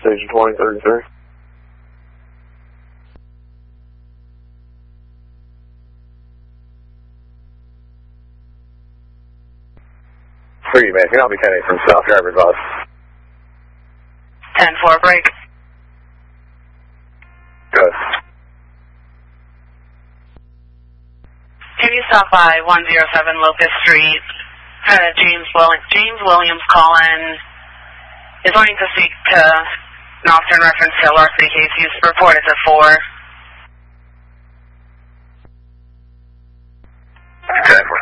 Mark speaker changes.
Speaker 1: Station 2033.
Speaker 2: Free, man. Can I be 10-8 from South Driver Bus?
Speaker 3: 10-4, break.
Speaker 2: Good.
Speaker 3: Can you stop by 107 Locust Street? James Williams calling. Is wanting to speak to an officer in reference to a larceny case. He's reported to 4.
Speaker 2: 10-4.